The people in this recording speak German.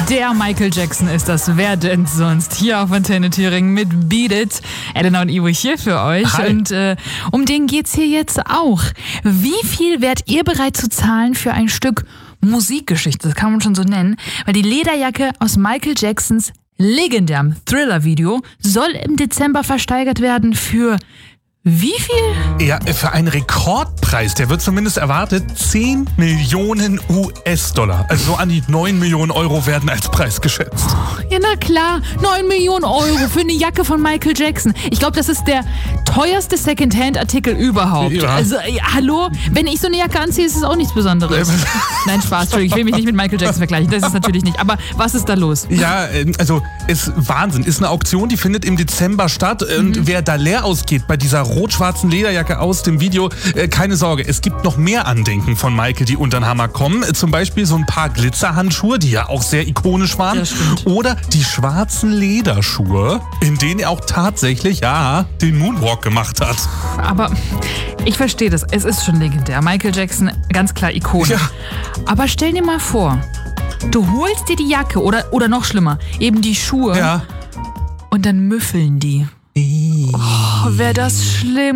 Der Michael Jackson ist das, wer denn sonst? Hier auf Antenne Thüringen mit Beat It. Elena und Ivo hier für euch. Hi. Und um den geht's hier jetzt auch. Wie viel wärt ihr bereit zu zahlen für ein Stück Musikgeschichte? Das kann man schon so nennen. Weil die Lederjacke aus Michael Jacksons legendärem Thriller-Video soll im Dezember versteigert werden für wie viel? Ja, für einen Rekordpreis, der wird zumindest erwartet, 10 Millionen US-Dollar. Also so an die 9 Millionen Euro werden als Preis geschätzt. Ja, na klar, 9 Millionen Euro für eine Jacke von Michael Jackson. Ich glaube, das ist der teuerste Secondhand-Artikel überhaupt. Ja. Also, hallo, wenn ich so eine Jacke anziehe, ist es auch nichts Besonderes. Nein, Spaß, Entschuldigung, ich will mich nicht mit Michael Jackson vergleichen, das ist natürlich nicht. Aber was ist da los? Ja, also ist Wahnsinn. Ist eine Auktion, die findet im Dezember statt. Und wer da leer ausgeht bei dieser rot-schwarzen Lederjacke aus dem Video, keine Sorge, es gibt noch mehr Andenken von Michael, die unter den Hammer kommen. Zum Beispiel so ein paar Glitzerhandschuhe, die ja auch sehr ikonisch waren. Das stimmt. Oder die schwarzen Lederschuhe, in denen er auch tatsächlich, ja, den Moonwalk gemacht hat. Aber ich verstehe das, es ist schon legendär. Michael Jackson, ganz klar Ikone. Ja. Aber stell dir mal vor, du holst dir die Jacke oder noch schlimmer, eben die Schuhe Ja. und dann müffeln die. Oh, wäre das schlimm.